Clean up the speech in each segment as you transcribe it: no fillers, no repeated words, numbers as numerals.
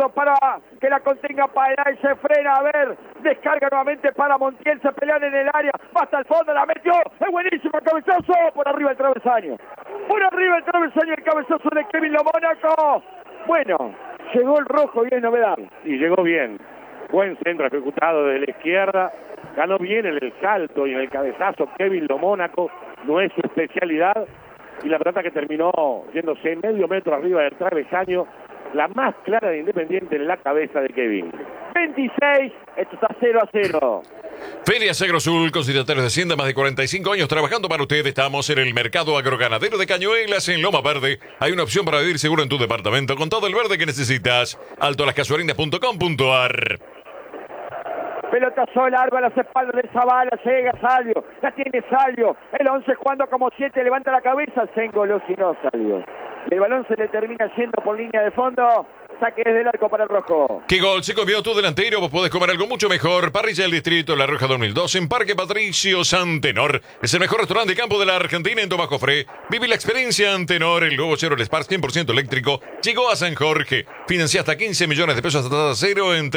zurdo para que la contenga Palay, se frena, a ver, descarga nuevamente para Montiel, se pelean en el área, va hasta el fondo, la metió, es buenísimo el cabezazo, por arriba el travesaño, el cabezazo de Kevin Lo Mónaco. Bueno, llegó el rojo y es novedad. Y llegó bien, buen centro ejecutado de la izquierda, ganó bien en el salto y en el cabezazo Kevin Lo Mónaco, no es su especialidad, y la pelota que terminó yéndose medio metro arriba del travesaño, la más clara de Independiente en la cabeza de Kevin. 26, esto está 0-0. Feria Agrosul, consignatarios de Hacienda, más de 45 años trabajando para usted. Estamos en el mercado agroganadero de Cañuelas, en Loma Verde. Hay una opción para vivir seguro en tu departamento con todo el verde que necesitas. altolascasuarinas.com.ar. Pelotazo largo a las espaldas de Zavala, llega Salvio, la tiene Salvio, el 11 jugando como 7, levanta la cabeza, se engolosinó Salvio. El balón se le termina yendo por línea de fondo, saque desde el arco para el rojo. ¿Qué gol se comió tu delantero? Vos podés comer algo mucho mejor. Parrilla del Distrito La Roja 2002 en Parque Patricio Santenor. Es el mejor restaurante de campo de la Argentina en Tomás Jofré. Vive la experiencia Antenor, el nuevo Chevrolet Spark 100% eléctrico. Llegó a San Jorge. Financia hasta 15 millones de pesos hasta tasa cero en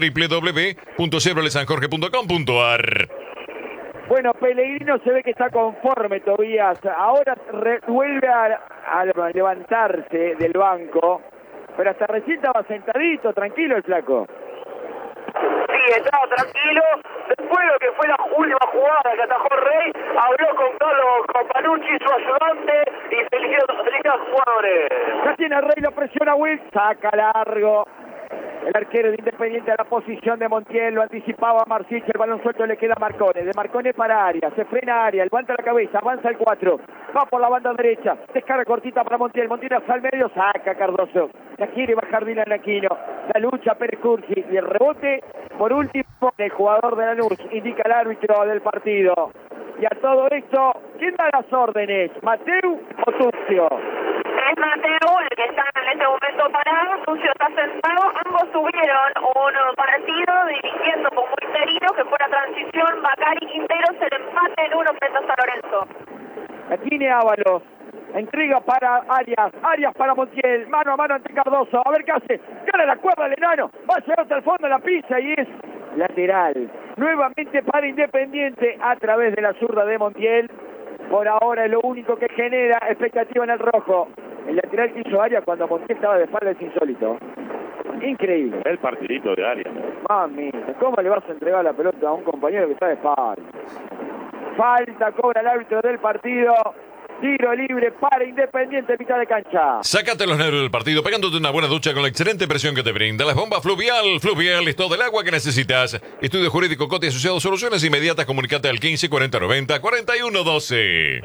www.chevroletsanjorge.com.ar. Bueno, Pellegrino se ve que está conforme, Tobías. Ahora vuelve a levantarse del banco, pero hasta recién estaba sentadito, tranquilo el flaco. Sí, estaba tranquilo. Después lo que fue la última jugada que atajó Rey, habló con Carlos Companucci, su ayudante, y felicitó a los jugadores. Ya tiene Rey, lo presiona Will, saca largo. El arquero de Independiente a la posición de Montiel, lo anticipaba Marcich, el balón suelto le queda a Marcone, de Marcone para Arias, se frena Arias, levanta la cabeza, avanza el 4, va por la banda derecha, descarga cortita para Montiel, Montiel hacia el medio, saca Cardoso, la quiere bajar Dylan Aquino, la lucha Pérez Cursi y el rebote, por último, el jugador de Lanús, indica el árbitro del partido. Y a todo esto, ¿quién da las órdenes? ¿Mateu o Tuccio? Es Mateo el que está en este momento parado, Tuccio está sentado, ambos tuvieron un partido dirigiendo como interino que fue la transición, Bacari Quintero se le empate en uno frente a San Lorenzo. La tiene Ábalos, entrega para Arias para Montiel, mano a mano ante Cardoso, a ver qué hace, gana la cuerda el enano, va a llegar hasta el fondo, la pisa y es lateral. Nuevamente para Independiente a través de la zurda de Montiel. Por ahora es lo único que genera expectativa en el rojo. El lateral que hizo Arias cuando Montiel estaba de espalda es insólito. Increíble. El partidito de Arias. Mami, ¿cómo le vas a entregar la pelota a un compañero que está de espalda? Falta, cobra el árbitro del partido. Tiro libre para Independiente, mitad de cancha. Sácate los nervios del partido pegándote una buena ducha con la excelente presión que te brinda las bombas Fluvial. Fluvial es todo el agua que necesitas. Estudio Jurídico Cote Asociados, soluciones inmediatas. Comunicate al 15 40 90 41 12.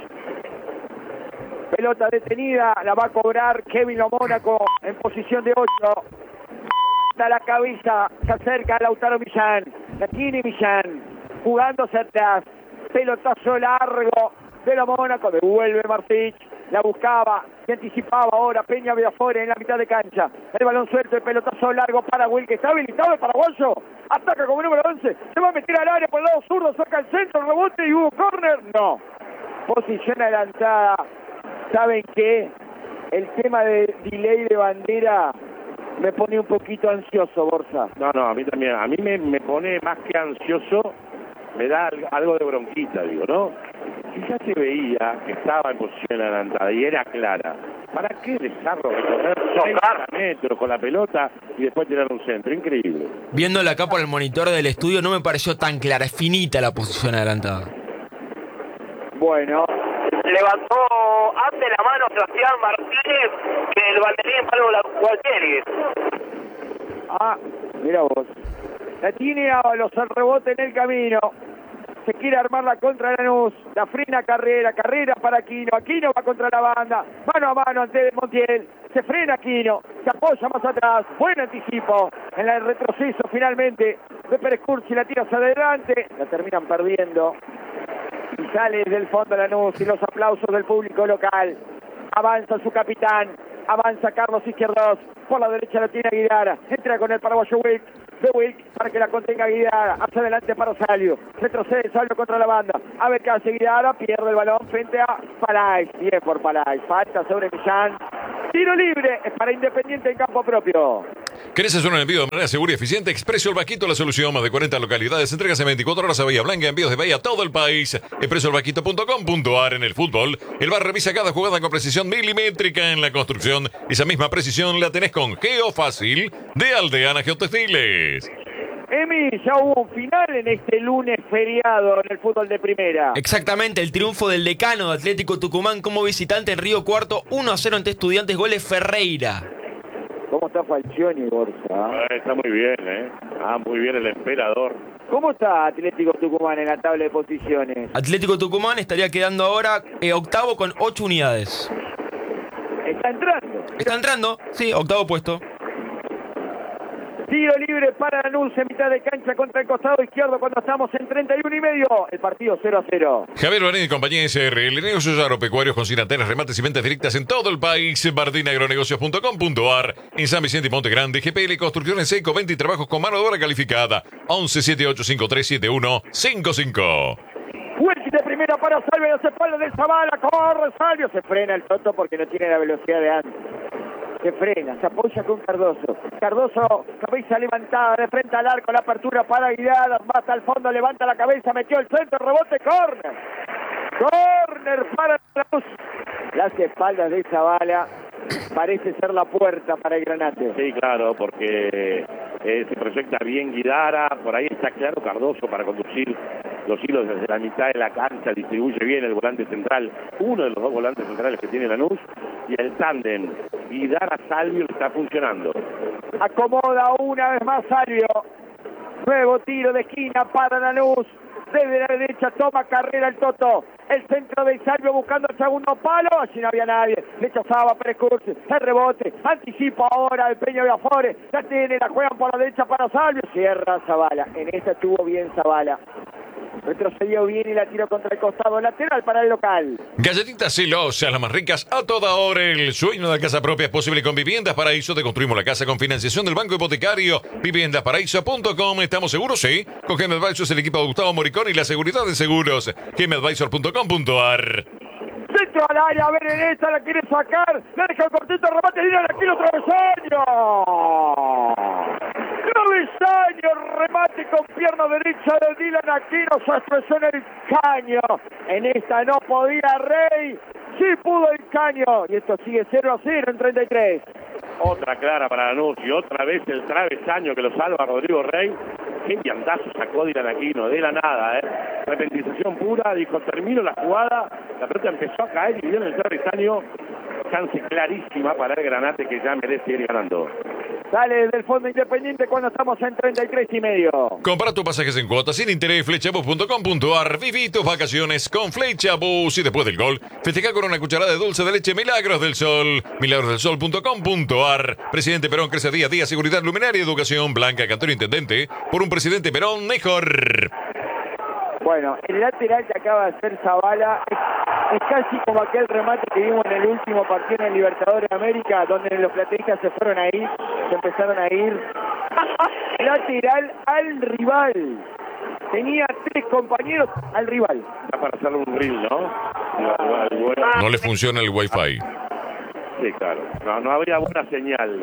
Pelota detenida, la va a cobrar Kevin Lo Mónaco en posición de 8. Está la cabeza, se acerca a Lautaro Millán. La tiene Millán, jugándose atrás. Pelotazo largo de Lo Mónaco, devuelve Martich, la buscaba, se anticipaba ahora Peña Viafore en la mitad de cancha, el balón suelto, el pelotazo largo para Will, que está habilitado el paraguayo, ataca como número 11, se va a meter al área por el lado zurdo, saca el centro, rebote y hubo córner, no, posición adelantada. ¿Saben qué? El tema de delay de bandera me pone un poquito ansioso, Borja. No, a mí también, a mí me pone más que ansioso, me da algo de bronquita, digo, ¿no? Si ya se veía que estaba en posición adelantada y era clara, ¿para qué dejarlo recorrer 30 metros con la pelota y después tirar un centro? Increíble. Viéndola acá por el monitor del estudio no me pareció tan clara, es finita la posición adelantada. Bueno, Levantó ante la mano Sebastián Martínez, que el banderín para Gualtieri. Mira vos. La tiene Ábalos, el rebote en el camino. Se quiere armar la contra Lanús. La frena Carrera para Aquino. Aquino va contra la banda. Mano a mano ante Montiel. Se frena Aquino. Se apoya más atrás. Buen anticipo. En el retroceso finalmente de Pérez Cursi. La tira hacia adelante. La terminan perdiendo. Y sale desde el fondo Lanús y los aplausos del público local. Avanza su capitán. Avanza Carlos Izquierdos. Por la derecha la tiene Aguilar. Entra con el paraguayo Wilk. De Wilk para que la contenga Aguilar. Hacia adelante para Salvio. Retrocede Salvio contra la banda. A ver qué hace Aguilar. Pierde el balón frente a Palais. Bien por Palais. Falta sobre Millán. Tiro libre. Es para Independiente en campo propio. ¿Querés hacer un envío de manera segura y eficiente? Expreso El Vaquito, la solución. Más de 40 localidades. Entregas en 24 horas a Bahía Blanca. Envíos de Bahía a todo el país. Expresoelvaquito.com.ar. En el fútbol, el VAR revisa cada jugada con precisión milimétrica. En la construcción, esa misma precisión la tenés con Geofácil de Aldeana Geotextiles. Emi, ya hubo un final en este lunes feriado en el fútbol de primera. Exactamente, el triunfo del decano de Atlético Tucumán como visitante en Río Cuarto, 1-0 ante Estudiantes, goles Ferreira. ¿Cómo está Falcioni, Borja? Está muy bien, muy bien el emperador. ¿Cómo está Atlético Tucumán en la tabla de posiciones? Atlético Tucumán estaría quedando ahora octavo con 8 unidades. ¿Está entrando? Está entrando, sí, octavo puesto. Tiro libre para Lanús en mitad de cancha contra el costado izquierdo cuando estamos en 31 y medio. El partido 0-0. Javier Barín y compañía SRL, negocios agropecuarios con ciranteras, remates y ventas directas en todo el país. bardinagronegocios.com.ar. En San Vicente y Monte Grande, GPL Construcciones Seco, 20 y trabajos con mano de obra calificada. 1178537155. Welch de primera para Salvio, las espaldas del Zavala, corre Salvio, se frena el Toto porque no tiene la velocidad de antes. Se frena, se apoya con Cardoso. Cardoso, cabeza levantada de frente al arco, la apertura para Aguilar, va hasta el fondo, levanta la cabeza, metió el centro, rebote, córner. Córner para Lanús. Las espaldas de Zavala, parece ser la puerta para el Granate. Sí, claro, porque se proyecta bien Guidara, por ahí está claro Cardoso para conducir los hilos desde la mitad de la cancha, distribuye bien el volante central, uno de los dos volantes centrales que tiene Lanús, y el tándem Guidara-Salvio está funcionando. Acomoda una vez más Salvio. Nuevo tiro de esquina para Lanús. Desde la derecha toma carrera el Toto. El centro de Salvio buscando el segundo palo. Allí no había nadie. Rechazaba Pérez Cursi. El rebote. Anticipo ahora el Peña de Afores. La tiene, la juegan por la derecha para Salvio. Cierra Zavala. En esta estuvo bien Zavala. Retrocedió bien y la tiró contra el costado lateral para el local. Galletitas celosas, las más ricas a toda hora. El sueño de la casa propia es posible con Viviendas Paraíso. Te construimos la casa con financiación del Banco Hipotecario. Viviendasparaíso.com. ¿Estamos seguros? Sí. Con Gem Advisors, el equipo de Gustavo Moricón y la seguridad de seguros. gemadvisor.com.ar. Centro al área, a ver en esta, la quiere sacar. Le deja el cortito, remate, línea, aquí el travesaño. Travesaño, remate con pierna derecha de Dylan Aquino, se expresó en el caño. En esta no podía Rey, sí pudo el caño. Y esto sigue 0-0 en 33. Otra clara para Lanús y otra vez el travesaño que lo salva Rodrigo Rey. Qué piantazo sacó Dylan Aquino, de la nada, repentización pura, dijo termino la jugada, la pelota empezó a caer y viene el travesaño. Chance clarísima para el Granate que ya merece ir ganando. Sale desde el fondo Independiente cuando estamos en 33 y medio. Compra tus pasajes en cuotas sin interés, flechabus.com.ar. Viví tus vacaciones con Flechabus. Y después del gol, festeja con una cucharada de dulce de leche Milagros del Sol. Milagrosdelsol.com.ar. Presidente Perón crece día a día. Seguridad, luminaria y educación. Blanca Cantero Intendente. Por un presidente Perón mejor. Bueno, el lateral que acaba de hacer Zavala es casi como aquel remate que vimos en el último partido en el Libertadores de América, donde los plateristas se fueron a ir, se empezaron a ir. Lateral al rival. Tenía 3 compañeros al rival. Está para hacerle un reel, ¿no? No le funciona el Wi-Fi. Sí, claro. No habría buena señal.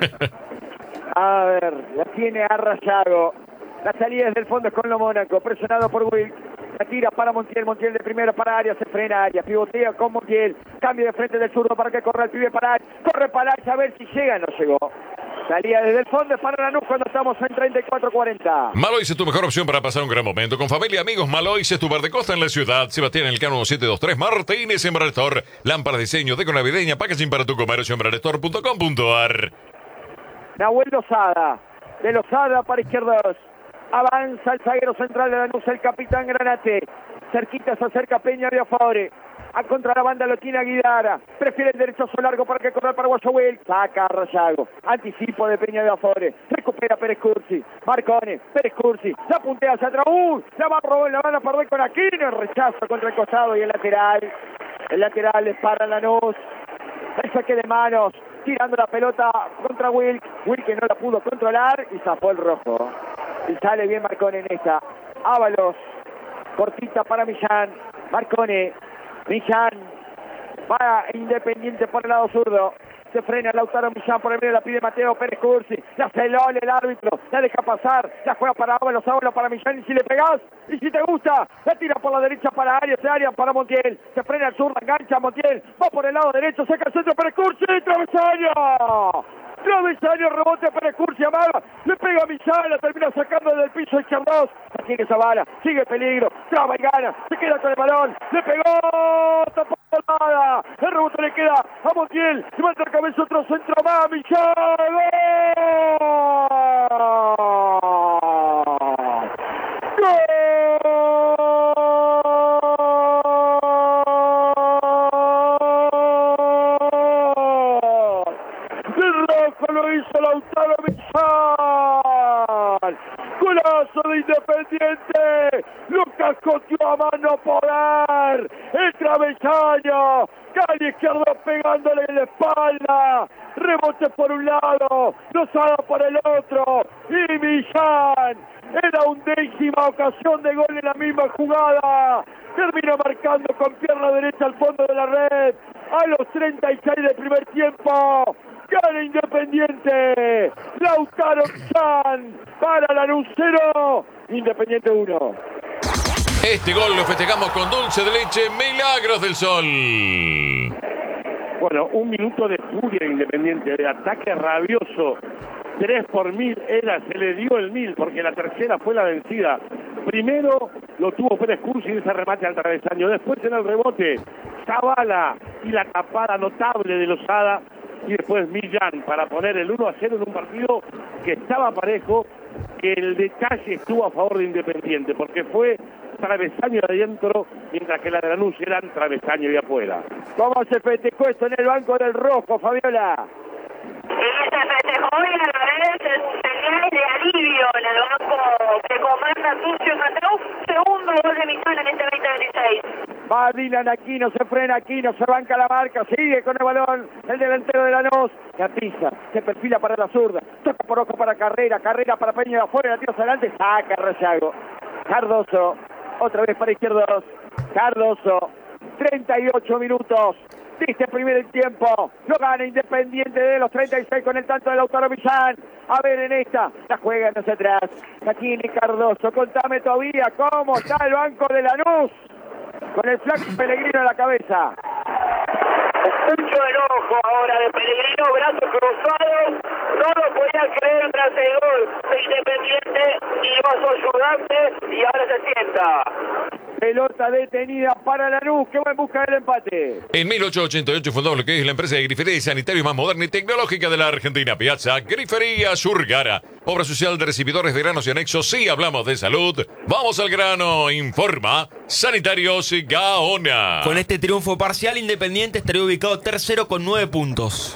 A ver, la tiene a Rayago. La salida desde el fondo es con lo Mónaco, presionado por Will. La tira para Montiel, Montiel de primera para Arias, se frena Arias, pivotea con Montiel. Cambio de frente del zurdo para que corra el pibe para Arias. Corre para Arias a ver si llega, no llegó. Salía desde el fondo para Lanús cuando estamos en 34-40. Malois es tu mejor opción para pasar un gran momento. Con familia y amigos, Malois es tu bar de costa en la ciudad. Sebastián en el Cano 723 Martínez en Brarestor. Lámpara de diseño, deco navideña, packaging para tu comercio en brarestor.com.ar. Nahuel Lozada. De Lozada para izquierdos. Avanza el zaguero central de Lanús, el capitán Granate. Cerquita se acerca Peña de Afore. A contra la banda lo tiene Aguidara. Prefiere el derechazo largo para que corra el paraguayo Will. Saca a Rayago. Anticipo de Peña de Afore. Recupera Pérez Cursi. Marcone. Pérez Cursi. La puntea hacia atrás. La va a robar, la van a perder con Aquino. El rechazo contra el costado y el lateral. El lateral es para Lanús. El saque de manos. Tirando la pelota contra Will. Will que no la pudo controlar y zafó el rojo. Y sale bien Marcone en esta. Ábalos. Cortita para Millán. Marcone. Millán. Va Independiente por el lado zurdo. Se frena Lautaro Millán por el medio, la pide Mateo Pérez Cursi. La hace LOL el árbitro. La deja pasar. La juega para Ábalos para Millán. Y si le pegás, y si te gusta, la tira por la derecha para Arias para Montiel. Se frena al sur, la engancha Montiel. Va por el lado derecho, saca el centro Pérez Cursi. ¡Travesaño! Travesaño, rebote Pérez Cursi, amaga. Le pega a Millán, la termina sacando del piso izquierdo. La tiene Zavala. Sigue peligro. Traba y gana. Se queda con el balón. Le pegó. Tampoco nada. El rebote le queda a Montiel. Levanta la cabeza, otro centro más. Millán. Lo hizo Lautaro Millán. Golazo de Independiente. Lo cascoteó a mano poder. El travesaño. Calle izquierdo pegándole en la espalda. Rebote por un lado. Lozada por el otro. Y Millán. Era 11ª ocasión de gol en la misma jugada. Terminó marcando con pierna derecha al fondo de la red. A los 36 del primer tiempo. Gana Independiente. Lautaro Millán para Lanús 0, Independiente 1. Este gol lo festejamos con dulce de leche, Milagros del Sol. Bueno, un minuto de furia Independiente, de ataque rabioso. 3 por 1000 se le dio el 1000 porque la tercera fue la vencida. Primero lo tuvo Pérez Cursi y ese remate al travesaño. Después en el rebote, Zavala y la tapada notable de Lozada. Y después Millán para poner el 1-0 en un partido que estaba parejo, que el detalle estuvo a favor de Independiente, porque fue travesaño de adentro, mientras que la de Lanús eran travesaño de afuera. ¿Cómo se festejó esto en el banco del Rojo, Fabiola? Y se festejó y a la vez señales de alivio en el banco que comanda Turcio Santruz. Segundo gol de Millán en este 2026. Va Dylan Aquino, se frena Aquino, se banca la marca, sigue con el balón, el delantero de Lanús, la pisa, se perfila para la zurda, toca por ojo para Carrera para Peña de afuera, la tira hacia adelante, saca Rezago. Cardoso, otra vez para izquierdos, Cardoso, 38 minutos de este primer tiempo, lo gana Independiente de los 36 con el tanto de Lautaro Millán. A ver en esta, la juegan hacia atrás, la tiene Cardoso, contame todavía cómo está el banco de Lanús. Con el flaco Pellegrino en la cabeza. Mucho enojo ahora de Pellegrino, brazos cruzados. No lo podía creer tras el gol de Independiente. Iba su ayudante y ahora se sienta. Pelota detenida para Lanús, que va en busca del empate. En 1888 fundó lo que es la empresa de grifería y sanitario más moderna y tecnológica de la Argentina, Piazza Grifería Surgara. Obra social de recibidores de granos y anexos. Si hablamos de salud, vamos al grano. Informa Sanitarios Gaona. Con este triunfo parcial, Independiente estaría ubicado tercero con 9 puntos.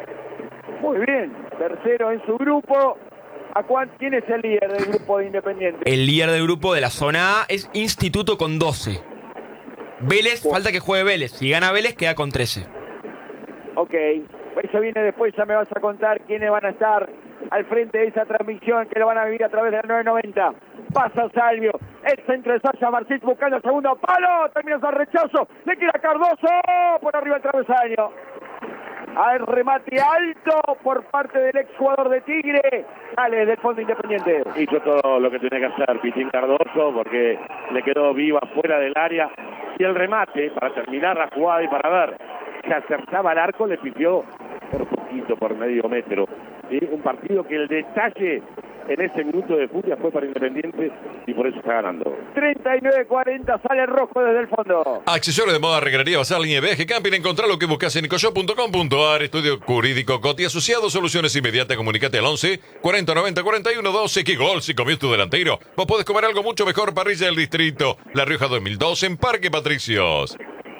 Muy bien, tercero en su grupo. ¿Quién es el líder del grupo de Independiente? El líder del grupo de la zona A es Instituto con 12. Vélez, falta que juegue Vélez. Si gana Vélez, queda con 13. Ok, eso viene después, ya me vas a contar quiénes van a estar al frente de esa transmisión, que lo van a vivir a través de la 990. Pasa Salvio, el centro de Sasha Marcís buscando el segundo palo, termina ese rechazo, le queda Cardoso, por arriba el travesaño. Al remate alto por parte del exjugador de Tigre, sale del fondo Independiente. Hizo todo lo que tenía que hacer Pitín Cardoso porque le quedó viva fuera del área. Y el remate, para terminar la jugada y para ver que acertaba el arco, le pidió por poquito, por medio metro. ¿Sí? Un partido que el detalle en ese minuto de furia fue para Independiente y por eso está ganando. 39-40, sale rojo desde el fondo. Accesorios de moda, recreativa, bazar, línea de viaje, camping. Encontrá lo que buscas en ecoshop.com.ar. Estudio jurídico Coti asociado, soluciones inmediatas. Comunicate al 11 40 90 41 12. ¿Qué gol si comió tu delantero? Vos podés comer algo mucho mejor. Parrilla del Distrito, La Rioja 2002 en Parque Patricios.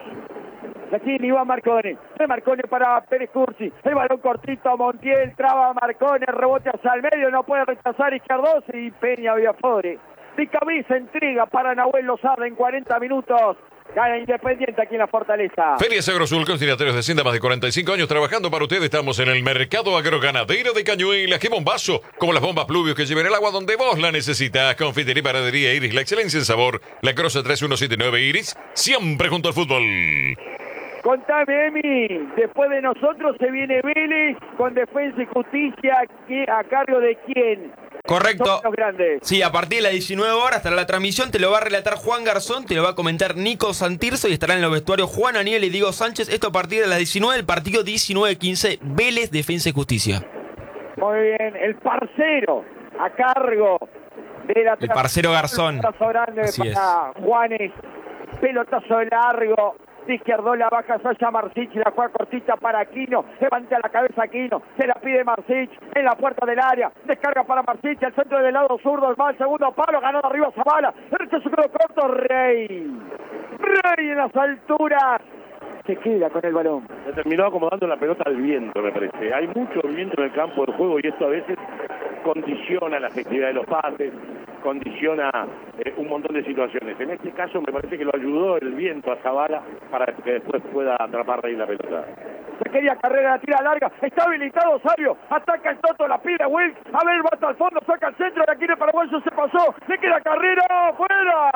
La tiene Iván Marcone. El Marcone para Pérez Cursi. El balón cortito, Montiel, traba Marcone, rebote hacia el medio, no puede rechazar Izquierdos y Peña Villafore. De cabeza entrega para Nahuel Lozada en 40 minutos. Gana Independiente aquí en la Fortaleza. Feria Agrosul, conciliatorios de Hacienda, más de 45 años trabajando para ustedes. Estamos en el mercado agroganadero de Cañuelas. ¡Qué bombazo! Como las bombas Pluvios que lleven el agua donde vos la necesitas. Confitería y panadería Iris, la excelencia en sabor. La Croce 3179 Iris, siempre junto al fútbol. Contame, Emi, después de nosotros se viene Vélez con Defensa y Justicia, ¿a cargo de quién? Correcto. Son los grandes. Sí, a partir de las 19 horas estará la transmisión, te lo va a relatar Juan Garzón, te lo va a comentar Nico Santirso y estarán en los vestuarios Juan Aniel y Diego Sánchez. Esto a partir de las 19, el partido 19-15, Vélez, Defensa y Justicia. Muy bien, el parcero a cargo de la... El parcero Garzón. Pelotazo grande Así para Juanes, pelotazo largo. De izquierdo la baja Sasha Marcich, la juega cortita para Aquino, levanta la cabeza Aquino, se la pide Marcich, en la puerta del área, descarga para Marcich, al centro del lado zurdo, va al segundo palo, ganó de arriba Zavala, derecho se quedó corto, Rey en las alturas, se queda con el balón. Se terminó acomodando la pelota al viento, me parece. Hay mucho viento en el campo del juego y esto a veces condiciona la efectividad de los pases, condiciona un montón de situaciones. En este caso me parece que lo ayudó el viento a Zavala para que después pueda atrapar ahí la pelota. Se quería carrera, la tira larga, está habilitado Sabio, ataca el Toto, la pide Wilk, a ver, va hasta el fondo, saca el centro, de aquí el paraguayo se pasó, le queda Carrera, fuera.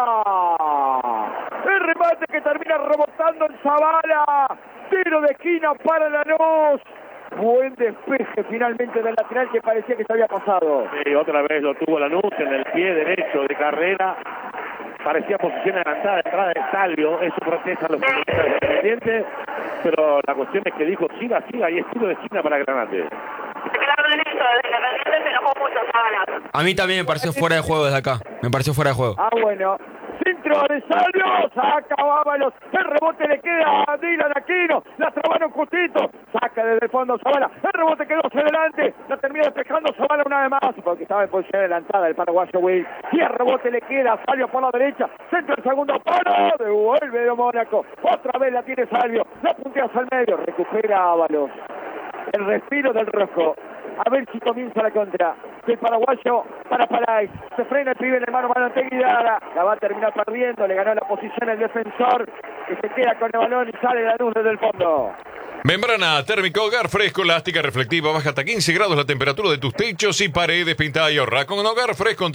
El remate que termina rebotando en Zavala, tiro de esquina para Lanús. Buen despeje finalmente del lateral que parecía que se había pasado. Sí, otra vez lo tuvo Lanús en el pie derecho de Carrera. Parecía posición adelantada, entrada de Salvio. Eso protesta a los futbolistas independientes. Pero la cuestión es que dijo, siga, y es tiro de esquina para Granate. Claro, en eso, desde Independiente se enojó mucho Zavala. A mí también me pareció fuera de juego desde acá. Me pareció fuera de juego. Ah, bueno. Centro de Salvio, saca Bábalos, el rebote le queda a Dylan Aquino, la trabaron justito, saca desde el fondo Zavala, el rebote quedó hacia adelante, la termina despejando Zavala una vez más, porque estaba en posición adelantada el paraguayo Will, y el rebote le queda a Salvio por la derecha, centro el segundo palo, devuelve de Mónaco, otra vez la tiene Salvio, la puntea hacia el medio, recupera Ábalos, el respiro del rojo. A ver si comienza la contra. El paraguayo para Palais. Se frena el pibe en el mano a mano ante Guidara. La va a terminar perdiendo. Le ganó la posición el defensor. Que se queda con el balón y sale la luz desde el fondo. Membrana térmica Hogar Fresco, elástica, reflectiva, baja hasta 15 grados la temperatura de tus techos y paredes, pintada y ahorra con Hogar Fresco en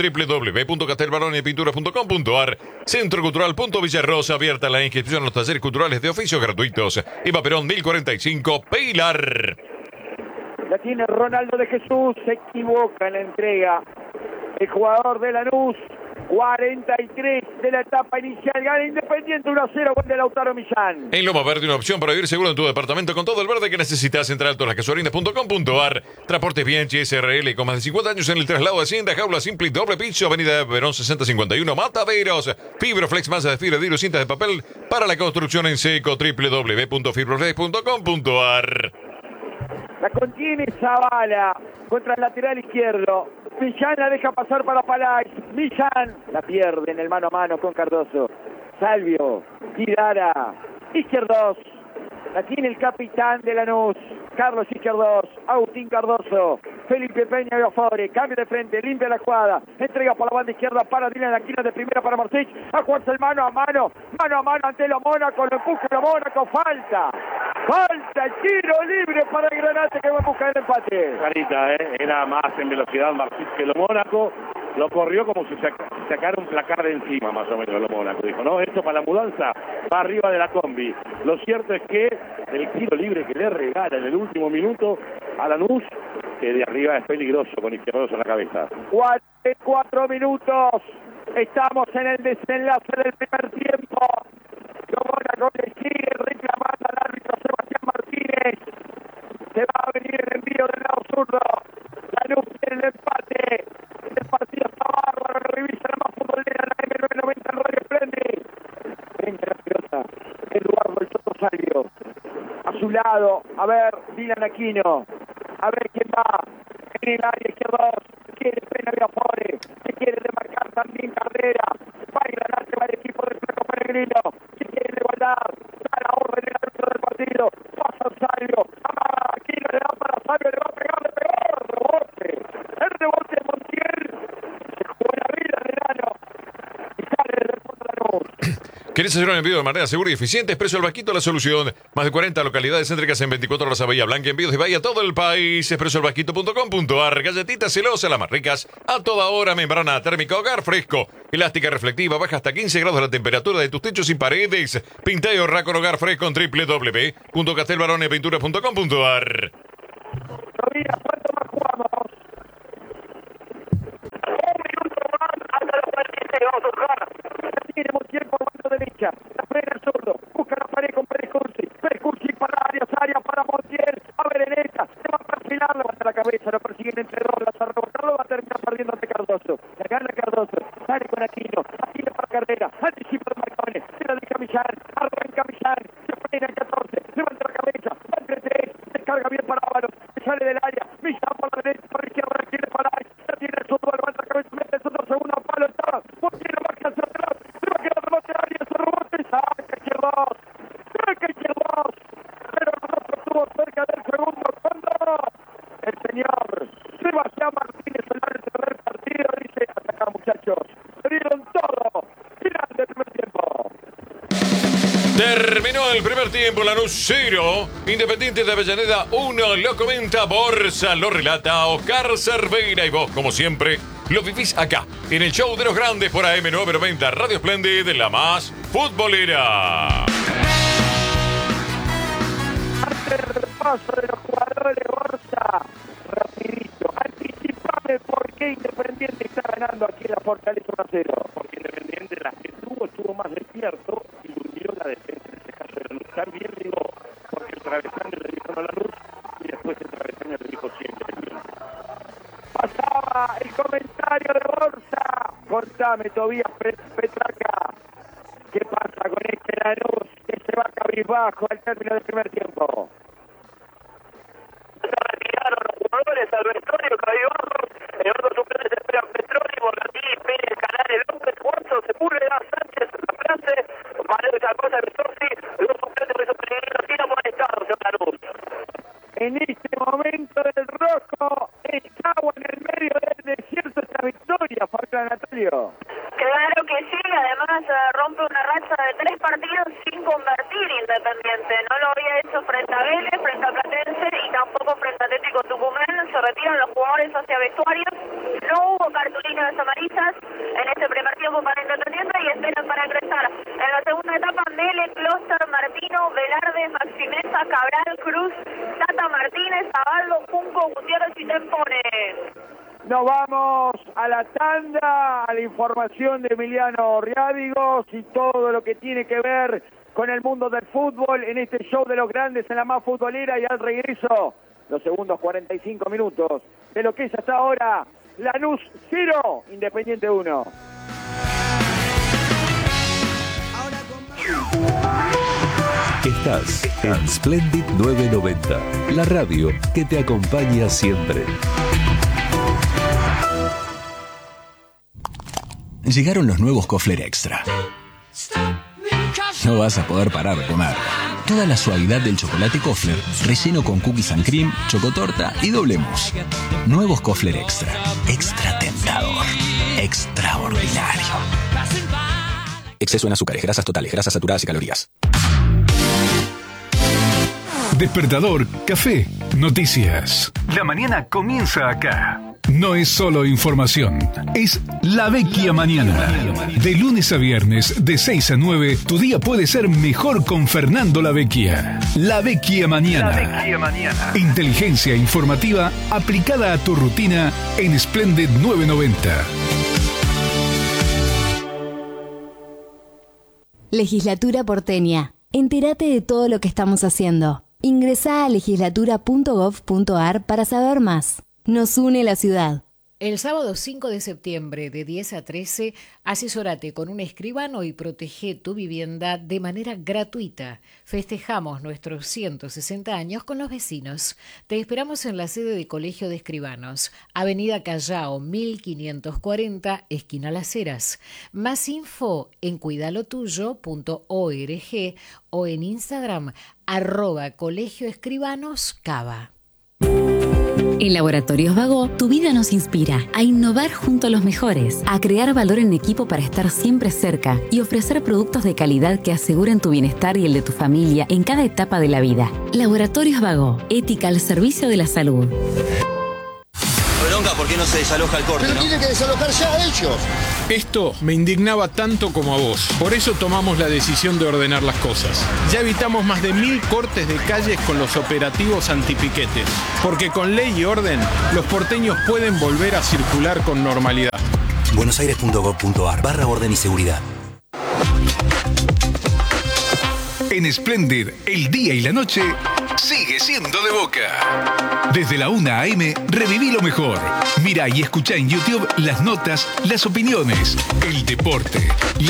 www.castelbaronepintura.com.ar. Centro Cultural Villarrosa, abierta la inscripción a los talleres culturales de oficios gratuitos. Eva Perón 1045, Pilar. La tiene Ronaldo de Jesús, se equivoca en la entrega. El jugador de Lanús, 43 de la etapa inicial, gana Independiente 1-0, gol de Lautaro Millán. En Loma Verde, una opción para vivir seguro en tu departamento con todo el verde que necesitas. Entra a altolasgasolinas.com.ar. Transportes Bianchi SRL con más de 50 años en el traslado de Hacienda, jaula simple y doble piso, avenida Verón 6051, Mataderos. Fibroflex, masa de fibra, vidrio, cintas de papel para la construcción en seco, www.fibroflex.com.ar. La contiene Zavala contra el lateral izquierdo. Millán la deja pasar para Palais. Millán la pierde en el mano a mano con Cardoso. Salvio, Guidara, Izquierdos. La tiene el capitán de Lanús, Carlos Izquierdos, Agustín Cardoso, Felipe Peña Biafore, cambio de frente, limpia la jugada, entrega por la banda izquierda para Dylan Aquino, de primera para Marcich, a jugarse el mano a mano ante los Mónaco, lo empuja los Mónaco, falta, el tiro libre para el Granate que va a buscar el empate. Clarita, era más en velocidad Marcich que lo Mónaco. Lo corrió como si sacara un placar de encima, más o menos, lo Mónaco. Dijo, no, esto para la mudanza va arriba de la combi. Lo cierto es que el tiro libre que le regala en el último minuto a Lanús, que de arriba es peligroso con Izquierdos en la cabeza. 4 minutos. Estamos en el desenlace del primer tiempo. Lo Mónaco le sigue reclamando al árbitro Sebastián Martínez. Se va a venir el envío del lado zurdo. Lanús tiene el empate. El partido está bárbaro, lo revisa la más futbolera, la M990 en Radio Splendid. Frente a la pelota, Eduardo el Toto Salvio. A su lado, a ver, Dylan Aquino. A ver quién va. En el área izquierda, quiere Pena Biafore. Se quiere demarcar también Carrera. Va y Granate, va el equipo del Flaco Peregrino. Se quiere igualdar. Da la orden del árbitro del partido. Pasa Salvio. Aquino le da para Salvio, le va a pegar, le pegó. El rebote de Montiel. Se jugó la vida de Lano. Y sale desde el fondo de la luz. ¿Querés hacer un envío de manera segura y eficiente? Expreso El Vasquito, la solución. Más de 40 localidades céntricas en 24 horas a Bahía Blanca. Envíos de Bahía a todo el país. expresoelvasquito.com.ar. Galletitas celosas, las más ricas. A toda hora, membrana térmica, hogar fresco. Elástica reflectiva, baja hasta 15 grados la temperatura de tus techos sin paredes. Pinta y ahorra con hogar fresco en www.castelbaronepinturas.com.ar. Todavía, ¿cuánto más jugamos? Un minuto más hasta los 46. Vamos a jugar. Tiene Montiel por banda derecha. La frena el zurdo. Busca la pared con Pérez Cursi. Pérez Cursi para área para Montiel. A ver en esta. Se va a perfilar, levanta la cabeza. Lo persiguen entre dos. La rebotarlo va a terminar perdiendo ante Cardoso. La gana Cardoso. Sale con Aquino. Aquino para Carrera. Anticipa de Marcones. Se la deja Millán. Arranca Millán. Se frena en 14. Levanta la cabeza. Va entre 3. Descarga bien para Ábalos. Sale del área. Millán por la derecha. Por la izquierda. Tiene para ahí. La tiene el zurdo. Levanta la cabeza. Mete el zurdo. Segundo palo. Estaba. Montiel lo baja hacia atrás. Saca izquierdos, pero nosotros estuvo cerca del segundo cuando el señor Sebastián Martínez, el árbitro del partido, dice: hasta acá, muchachos, se dieron todo. Final del primer tiempo. Terminó el primer tiempo, Lanús 0, Independiente de Avellaneda 1, lo comenta Borsa, lo relata Oscar Cerveira y vos, como siempre, lo vivís acá, en el show de los grandes por AM990, Radio Splendid, la más futbolera. Ante el repaso de los jugadores de Borsa, rapidito, anticipame por qué Independiente está ganando aquí en la Fortaleza 1-0. Porque Independiente las que estuvo más despierto y durmió la defensa en este caso de Lanús. También digo, porque el travesaño le dijo a Lanús y después el travesaño le dijo siempre. Pasaba el comentario de Borsa. Contame, Tobías Petraca, ¿qué pasa con este Lanús que se va cabizbajo al término del primer tiempo? Se retiraron los jugadores al vestuario cabizbajos. En otros suplentes esperan Petroni, Borgatí, Pérez, Canales, López, Juanzo, Sepúlveda, Sánchez, La Place, Manuel Chacosa, Besorsi, los suplentes de esos peregrinos sin amonestados en Lanús. En este momento el rojo está en el medio del desierto esta victoria, Fabián Anatolio. Claro que sí, además rompe una racha de 3 partidos sin convertir Independiente. No lo había hecho frente a Vélez, frente a Platense y tampoco frente a Atlético Tucumán. Se retiran los jugadores hacia vestuarios. No hubo cartulinas amarillas en este primer tiempo para Independiente y esperan para ingresar en la segunda etapa Mele, Closter, Martino, Velarde, Maximeza, Cabral, Cruz, Tata Martínez, Zabaldo, Junco, Gutiérrez y Tempone. Nos vamos a la tanda, a la información de Emiliano Riádigos y todo lo que tiene que ver con el mundo del fútbol en este show de los grandes en la más futbolera, y al regreso los segundos 45 minutos de lo que es hasta ahora Lanús 0, Independiente 1. Estás en Splendid 990, la radio que te acompaña siempre. Llegaron los nuevos Kofler Extra. No vas a poder parar de comer. Toda la suavidad del chocolate Kofler, relleno con cookies and cream, chocotorta y doble mousse. Nuevos Kofler Extra. Extra tentador. Extraordinario. Exceso en azúcares, grasas totales, grasas saturadas y calorías. Despertador, café, noticias. La mañana comienza acá. No es solo información, es La Vecchia Mañana. De lunes a viernes, de 6 a 9, tu día puede ser mejor con Fernando La Vecchia. La Vecchia Mañana. La Vecchia Mañana. Inteligencia informativa aplicada a tu rutina en Splendid 990. Legislatura porteña. Entérate de todo lo que estamos haciendo. Ingresá a legislatura.gov.ar para saber más. Nos une la ciudad. El sábado 5 de septiembre de 10 a 13, asesórate con un escribano y protege tu vivienda de manera gratuita. Festejamos nuestros 160 años con los vecinos. Te esperamos en la sede de Colegio de Escribanos, Avenida Callao 1540, esquina Las Heras. Más info en cuidalotuyo.org o en Instagram @colegioescribanoscava. En Laboratorios Vago, tu vida nos inspira a innovar junto a los mejores, a crear valor en equipo para estar siempre cerca y ofrecer productos de calidad que aseguren tu bienestar y el de tu familia en cada etapa de la vida. Laboratorios Vago, ética al servicio de la salud. Bronca, ¿por qué no se desaloja el corte? Pero tiene que desalojar ya a ellos. Esto me indignaba tanto como a vos. Por eso tomamos la decisión de ordenar las cosas. Ya evitamos más de 1000 cortes de calles con los operativos antipiquetes. Porque con ley y orden, los porteños pueden volver a circular con normalidad. buenosaires.gov.ar/orden y seguridad. En Splendid, el día y la noche sigue siendo de Boca. Desde la 1 a.m. reviví lo mejor. Mira y escucha en YouTube las notas, las opiniones, el deporte,